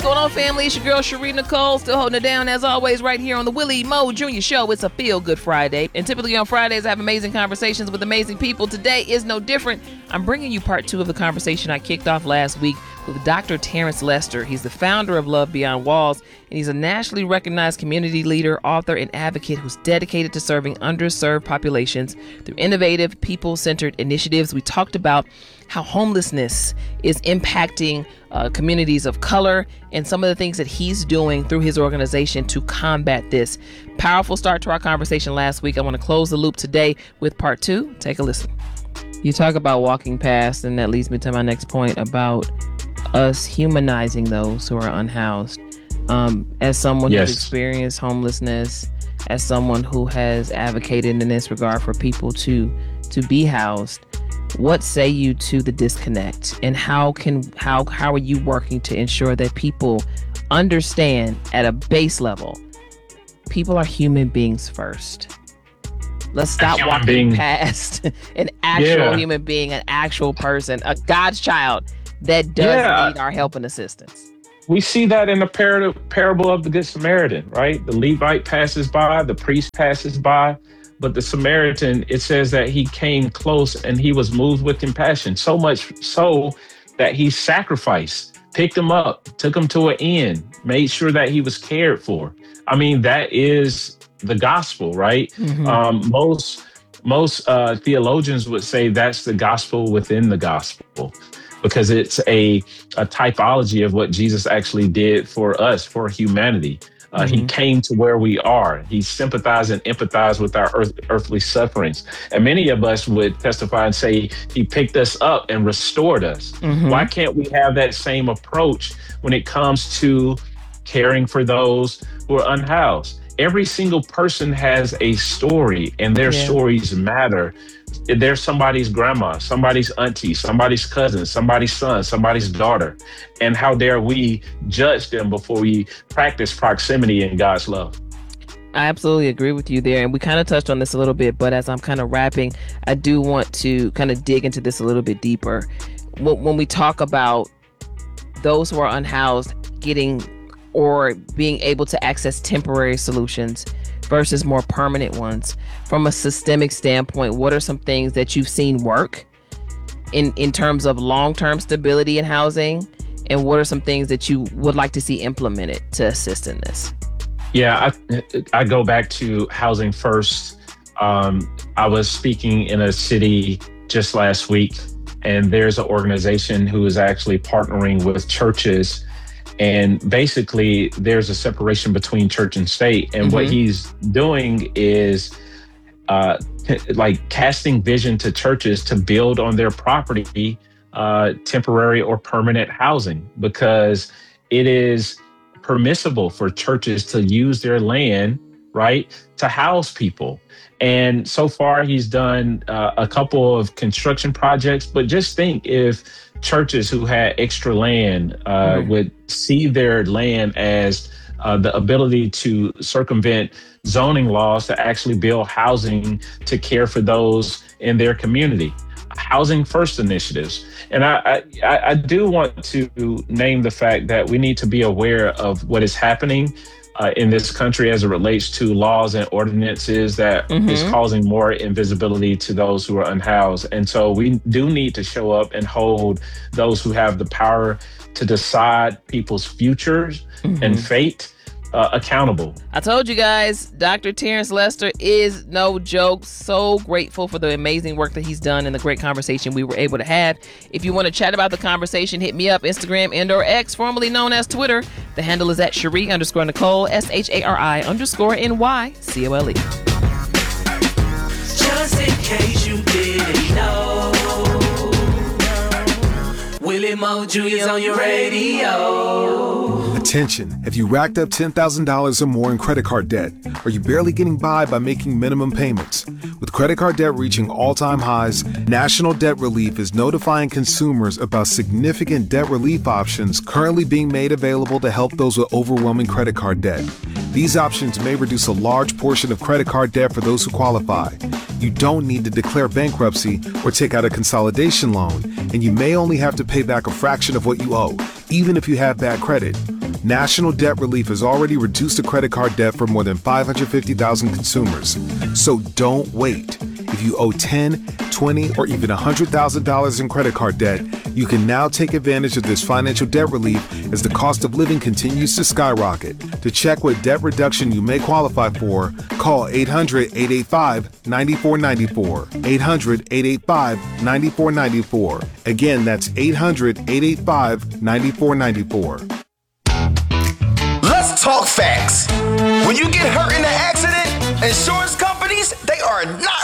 going on, family? It's your girl, Cherie Nicole, still holding it down as always right here on the Willie Mo Jr. Show. It's a feel-good Friday. And typically on Fridays, I have amazing conversations with amazing people. Today is no different. I'm bringing you part 2 of the conversation I kicked off last week with Dr. Terrence Lester. He's the founder of Love Beyond Walls, and he's a nationally recognized community leader, author, and advocate who's dedicated to serving underserved populations through innovative, people-centered initiatives. We talked about how homelessness is impacting communities of color and some of the things that he's doing through his organization to combat this. Powerful start to our conversation last week. I want to close the loop today with part 2. Take a listen. You talk about walking past, and that leads me to my next point about us humanizing those who are unhoused. As someone who's experienced homelessness, as someone who has advocated in this regard for people to be housed, what say you to the disconnect, and how are you working to ensure that people understand at a base level, people are human beings first? Let's stop walking past an actual human being, an actual person, a God's child that does need our help and assistance. We see that in the parable of the Good Samaritan, right? The Levite passes by, the priest passes by, but the Samaritan, it says that he came close and he was moved with compassion, so much so that he sacrificed, picked him up, took him to an inn, made sure that he was cared for. I mean, that is the gospel, right? Mm-hmm. Most theologians would say that's the gospel within the gospel, because it's a typology of what Jesus actually did for us, for humanity. He came to where we are. He sympathized and empathized with our earthly sufferings. And many of us would testify and say he picked us up and restored us. Mm-hmm. Why can't we have that same approach when it comes to caring for those who are unhoused? Every single person has a story, and their stories matter. They're somebody's grandma, somebody's auntie, somebody's cousin, somebody's son, somebody's daughter. And how dare we judge them before we practice proximity in God's love? I absolutely agree with you there. And we kind of touched on this a little bit, but as I'm kind of wrapping, I do want to kind of dig into this a little bit deeper. When we talk about those who are unhoused getting or being able to access temporary solutions versus more permanent ones, from a systemic standpoint, what are some things that you've seen work in terms of long-term stability in housing? And what are some things that you would like to see implemented to assist in this? Yeah, I go back to housing first. I was speaking in a city just last week, and there's an organization who is actually partnering with churches. And basically, there's a separation between church and state. And what he's doing is like casting vision to churches to build on their property temporary or permanent housing, because it is permissible for churches to use their land, right, to house people. And so far, he's done a couple of construction projects. But just think if churches who had extra land would see their land as the ability to circumvent zoning laws to actually build housing to care for those in their community. Housing first initiatives. And I do want to name the fact that we need to be aware of what is happening in this country as it relates to laws and ordinances that is causing more invisibility to those who are unhoused. And so we do need to show up and hold those who have the power to decide people's futures and fate accountable. I told you guys, Dr. Terrence Lester is no joke. So grateful for the amazing work that he's done and the great conversation we were able to have. If you want to chat about the conversation, hit me up, Instagram and/or X, formerly known as Twitter. The handle is at Cherie_Nicole, SHARI_NYCOLE. Just in case you didn't know, Willie Mo Jr.'s on your radio. Attention, have you racked up $10,000 or more in credit card debt? Are you barely getting by making minimum payments? With credit card debt reaching all-time highs, National Debt Relief is notifying consumers about significant debt relief options currently being made available to help those with overwhelming credit card debt. These options may reduce a large portion of credit card debt for those who qualify. You don't need to declare bankruptcy or take out a consolidation loan, and you may only have to pay back a fraction of what you owe, even if you have bad credit. National Debt Relief has already reduced the credit card debt for more than 550,000 consumers. So don't wait. If you owe $10, $20, or even $100,000 in credit card debt, you can now take advantage of this financial debt relief as the cost of living continues to skyrocket. To check what debt reduction you may qualify for, call 800-885-9494. 800-885-9494. Again, that's 800-885-9494. Let's talk facts. When you get hurt in an accident, insurance companies, they are not